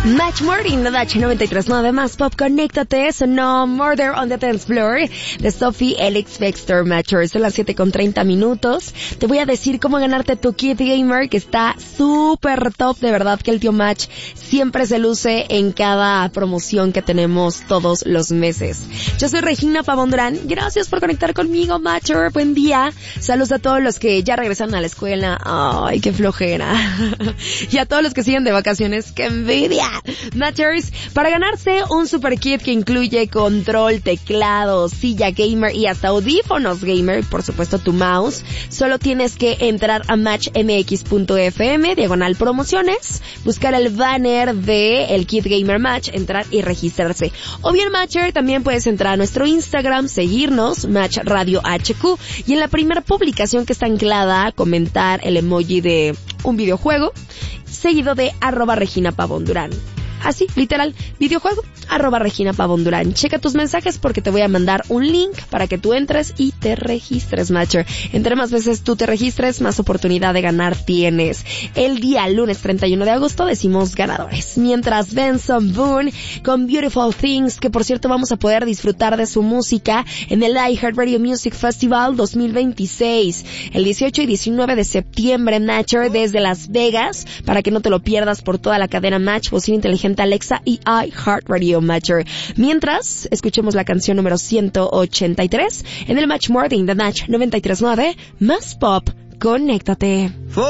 Match Morning, la Dacha 93.9 más pop, conéctate, sonó Murder on the Dance Floor de Sophie Ellis Bextor Matcher. Son las 7:30. Te voy a decir cómo ganarte tu kit gamer, que está súper top, de verdad que el tío Match siempre se luce en cada promoción que tenemos todos los meses. Yo soy Regina Pavón Durán, gracias por conectar conmigo, Matcher, buen día. Saludos a todos los que ya regresaron a la escuela, ay, qué flojera. Y a todos los que siguen de vacaciones, qué envidia. Matchers, para ganarse un super kit que incluye control, teclado, silla gamer y hasta audífonos gamer, por supuesto tu mouse, solo tienes que entrar a matchmx.fm/promociones, buscar el banner de el kit gamer Match, entrar y registrarse. O bien, Matcher, también puedes entrar a nuestro Instagram, seguirnos, Match Radio HQ, y en la primera publicación que está anclada, comentar el emoji de un videojuego, seguido de @Regina Pavón Durán. Así, literal, videojuego, @Regina Pavón Durán. Checa tus mensajes porque te voy a mandar un link para que tú entres y te registres, Matcher. Entre más veces tú te registres, más oportunidad de ganar tienes. El día lunes 31 de agosto decimos ganadores. Mientras Benson Boone con Beautiful Things, que por cierto vamos a poder disfrutar de su música en el iHeartRadio Music Festival 2026. El 18 y 19 de septiembre, Matcher, desde Las Vegas, para que no te lo pierdas por toda la cadena Match, bocina inteligente Alexa y iHeartRadio Matcher. Mientras, escuchemos la canción número 183 en el Match Morning de Match 93.9, más pop, conéctate.